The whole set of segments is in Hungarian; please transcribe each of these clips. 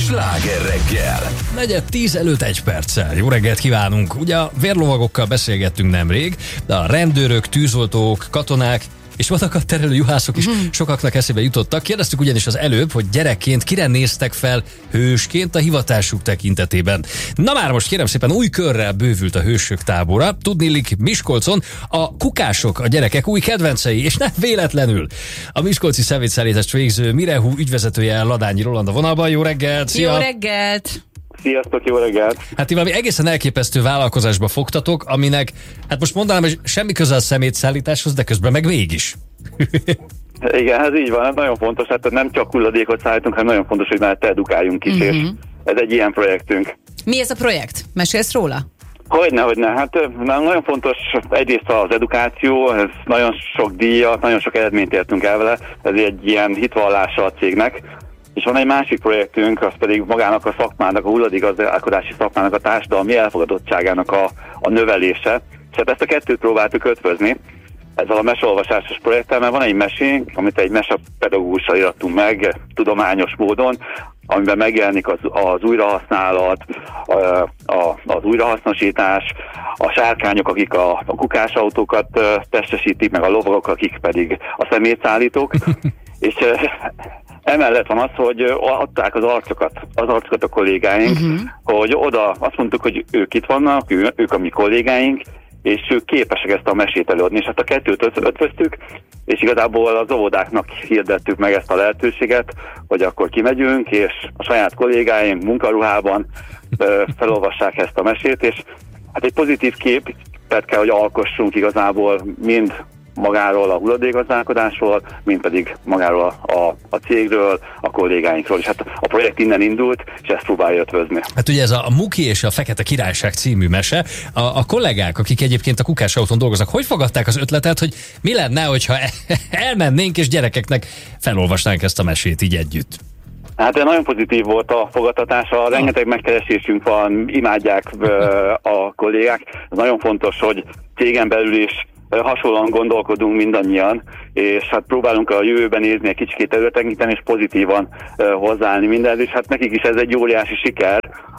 Sláger reggel. 9:10 előtt 1 perccel. Jó reggelt kívánunk! Ugye a vérlovagokkal beszélgettünk nemrég, de a rendőrök, tűzoltók, katonák és vadakat terelő juhászok is sokaknak eszébe jutottak. Kérdeztük ugyanis az előbb, hogy gyerekként kire néztek fel hősként a hivatásuk tekintetében. Na már most kérem szépen új körrel bővült a hősök tábora. Tudniillik Miskolcon a kukások a gyerekek új kedvencei, és nem véletlenül. A miskolci szemétszállítást végző Mirehu ügyvezetője Ladányi Roland a vonalban. Jó reggelt! Szia! Jó reggelt! Sziasztok, jó reggelt! Hát ti valami egészen elképesztő vállalkozásba fogtatok, aminek, hát most mondanám, hogy semmi köze a szemétszállításhoz, de közben meg végig. Igen, ez így van, ez nagyon fontos, hát nem csak hulladékot szállítunk, hanem nagyon fontos, hogy mellette edukáljunk is, és ez egy ilyen projektünk. Mi ez a projekt? Mesélsz róla? Hogyne, hát nagyon fontos egyrészt az edukáció, ez nagyon sok díjat, nagyon sok eredményt értünk el vele, ez egy ilyen hitvallása a cégnek. És van egy másik projektünk, az pedig magának a szakmának, a hulladékgazdálkodási szakmának a társadalmi elfogadottságának a növelése. És hát ezt a kettőt próbáltuk ötvözni ezzel a meseolvasásos projekttel, mert van egy mesénk, amit egy mesepedagógussal írtunk meg tudományos módon, amiben megjelenik az újrahasználat, az újrahasznosítás, a sárkányok, akik a kukásautókat testesítik, meg a lovagok, akik pedig a szemétszállítók. És emellett van az, hogy adták az arcokat a kollégáink, hogy oda azt mondtuk, hogy ők itt vannak, ők a mi kollégáink, és ők képesek ezt a mesét előadni, és ezt a kettőt ötvöztük, és igazából az óvodáknak hirdettük meg ezt a lehetőséget, hogy akkor kimegyünk, és a saját kollégáink munkaruhában felolvassák ezt a mesét, és hát egy pozitív képet kell, hogy alkossunk igazából mind magáról a hulladékgazdálkodásról, mint pedig magáról a cégről, a kollégáinkról, és hát a projekt innen indult, és ezt próbálja ötvözni. Hát ugye ez a Muki és a Fekete Királyság című mese, a kollégák, akik egyébként a kukásautón dolgoznak, hogy fogadták az ötletet, hogy mi lenne, hogyha elmennénk és gyerekeknek felolvasnánk ezt a mesét így együtt? Hát nagyon pozitív volt a fogadtatása, rengeteg megkeresésünk van, imádják a kollégák. Ez nagyon fontos, hogy cégen belül is hasonlóan gondolkodunk mindannyian, és hát próbálunk a jövőben nézni egy kicsit előtekinteni, és pozitívan hozzáállni mindenhez, és hát nekik is ez egy óriási siker,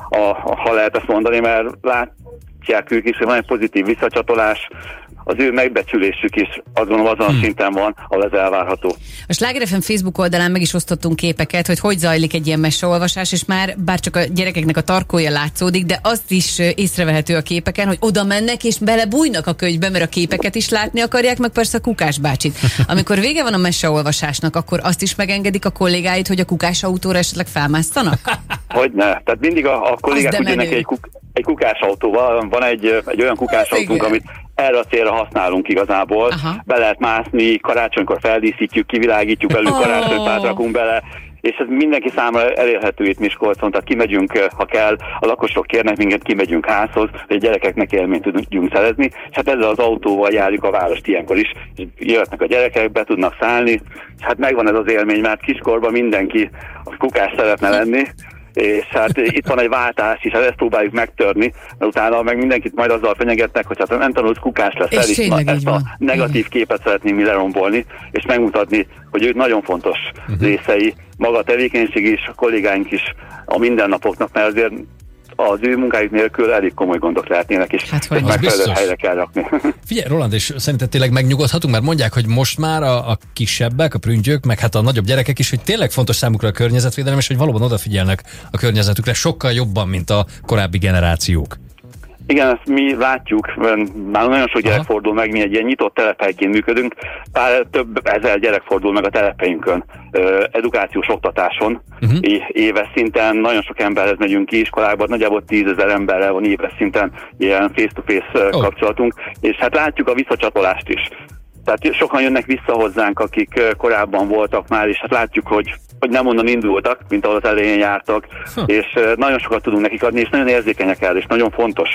ha lehet ezt mondani, mert látják ők is, hogy van egy pozitív visszacsatolás, az ő megbecsülésük is azt gondolom azon a szinten van, ahol ez elvárható. A Sláger FM Facebook oldalán meg is osztottunk képeket, hogy zajlik egy ilyen meseolvasás, és már bár csak a gyerekeknek a tarkója látszódik, de azt is észrevehető a képeken, hogy oda mennek és belebújnak a könyvbe, mert a képeket is látni akarják, meg persze a Kukás bácsit. Amikor vége van a meseolvasásnak, akkor azt is megengedik a kollégáid, hogy a kukásautóra esetleg felmásztanak? Hogyne. Tehát mindig a kollégák ugyanek egy kukásautóval, van egy olyan kukásautónk, amit erre a célra használunk igazából. Aha. Be lehet mászni, karácsonykor feldíszítjük, kivilágítjuk belőle, karácsonyfát rakunk bele, és ez mindenki számára elérhető itt Miskolcon, tehát kimegyünk, ha kell, a lakosok kérnek minket, kimegyünk házhoz, hogy a gyerekeknek élményt tudjunk szerezni, és hát ezzel az autóval járjuk a várost ilyenkor is, és jöhetnek a gyerekek, be tudnak szállni, és hát megvan ez az élmény, mert kiskorban mindenki a kukás szeretne lenni, és hát itt van egy váltás is, hát ezt próbáljuk megtörni, mert utána meg mindenkit majd azzal fenyegetnek, hogy hát nem tanulsz, kukás lesz, ezt a negatív képet szeretnénk mi lerombolni, és megmutatni, hogy ők nagyon fontos részei, maga a tevékenység is, a kollégáink is a mindennapoknak, mert azért az ő munkájuk nélkül elég komoly gondok lehetnének, és hát, megfelelő helyre kell rakni. Figyelj, Roland, és szerinted tényleg megnyugodhatunk, mert mondják, hogy most már a kisebbek, a prüntgyök, meg hát a nagyobb gyerekek is, hogy tényleg fontos számukra a környezetvédelem, és hogy valóban odafigyelnek a környezetükre sokkal jobban, mint a korábbi generációk. Igen, ezt mi látjuk, már nagyon sok gyerek fordul meg, mi egy ilyen nyitott telephelyként működünk, több ezer gyerek fordul meg a telephelyünkön, edukációs oktatáson, éves szinten, nagyon sok emberhez megyünk ki iskolákban, nagyjából 10 000 emberrel van éves szinten ilyen face-to-face kapcsolatunk, és hát látjuk a visszacsatolást is. Tehát sokan jönnek vissza hozzánk, akik korábban voltak már, és hát látjuk, hogy nem onnan indultak, mint ahol az elején jártak, és nagyon sokat tudunk nekik adni, és nagyon érzékenyek el, és nagyon fontos,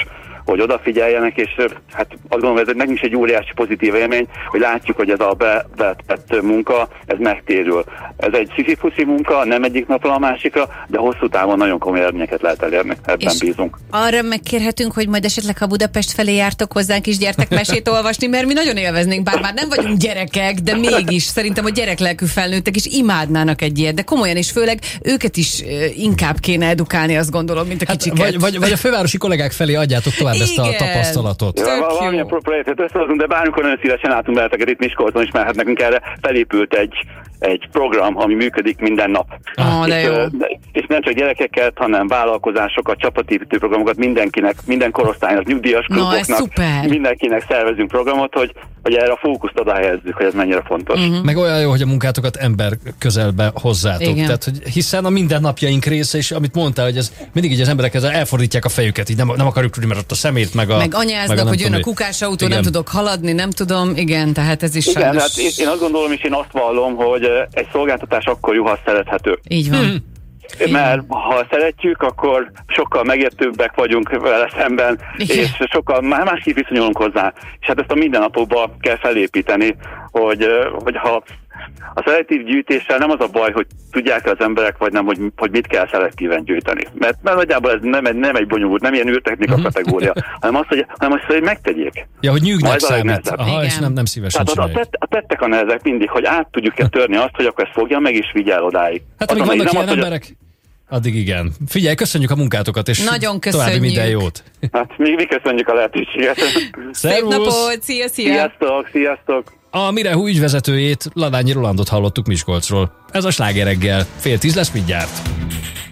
hogy odafigyeljenek, és hát azt gondolom, ez nekünk is egy óriási pozitív élmény, hogy látjuk, hogy ez a bevetett munka, ez megtérül. Ez egy sziszifuszi munka, nem egyik napról a másikra, de hosszú távon nagyon komoly eredményeket lehet elérni, ebben és bízunk. Arra megkérhetünk, hogy majd esetleg, ha Budapest felé jártok hozzánk is, gyertek mesét olvasni, mert mi nagyon élveznénk, bár már nem vagyunk gyerekek, de mégis szerintem a gyereklelkű felnőttek is imádnának egy ilyet, de komolyan, és főleg őket is inkább kéne edukálni, azt gondolom, mint a kicsiket. Vagy a fővárosi kollégák felé adjátok tovább ezt a tapasztalatot. Valamilyen projektet összehozunk, de bármikor nagyon szívesen látunk veleteket itt Miskolcon is, mert hát nekünk erre felépült egy program, ami működik minden nap. És nem csak gyerekeket, hanem vállalkozásokat, csapatépítő programokat minden korosztálynak, nyugdíjas kluboknak, mindenkinek szervezünk programot, hogy erre a fókuszt oda helyezzük, hogy ez mennyire fontos. Meg olyan jó, hogy a munkátokat ember közelbe hozzátok. Tehát, hogy hiszen a mindennapjaink része, és amit mondtál, hogy ez mindig így az emberek ezzel elfordítják a fejüket, így nem akarjuk tudni, mert ott a szemét, meg anyáznak, hogy jön a kukásautó, nem tudok haladni, nem tudom, igen, tehát ez is sajnos. Hát én azt gondolom, és én azt vallom, hogy egy szolgáltatás akkor jó, ha szerethető. Így van. Mert ha szeretjük, akkor sokkal megértőbbek vagyunk vele szemben, és sokkal másképp viszonyulunk hozzá. És hát ezt a mindennapokban kell felépíteni, hogy ha a szelektív gyűjtéssel nem az a baj, hogy tudják az emberek, vagy nem, hogy mit kell szelektíven gyűjteni. Mert nagyjából ez nem egy bonyolult, nem ilyen űrtechnika kategória, hanem az, hogy megtegyék. Ja, hogy nyűgnek számít. Aha, és nem szívesen csinálják. A tettek a nehezek mindig, hogy át tudjuk-e törni azt, hogy akkor ezt fogja meg is vigyel odáig. Hát amíg vannak ilyen emberek, addig igen. Figyelj, köszönjük a munkátokat, és nagyon további minden jót. Hát mi köszönjük a lehetőséget. Szép napot, szia! Sziasztok! A Mirehu ügyvezetőjét, Ladányi Rolandot hallottuk Miskolcról. Ez a Sláger reggel. 9:30 lesz mindjárt.